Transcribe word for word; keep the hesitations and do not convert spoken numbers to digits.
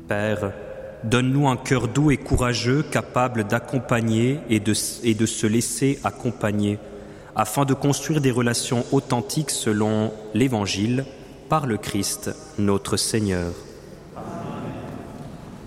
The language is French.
Père, donne-nous un cœur doux et courageux, capable d'accompagner et de, et de se laisser accompagner, afin de construire des relations authentiques selon l'Évangile, par le Christ, notre Seigneur.